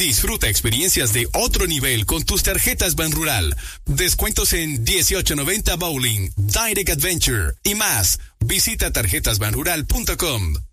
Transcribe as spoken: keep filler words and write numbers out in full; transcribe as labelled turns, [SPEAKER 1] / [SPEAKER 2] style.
[SPEAKER 1] Disfruta experiencias de otro nivel con tus tarjetas Banrural. Descuentos en dieciocho noventa Bowling, Direct Adventure y más. Visita tarjetas banrural punto com.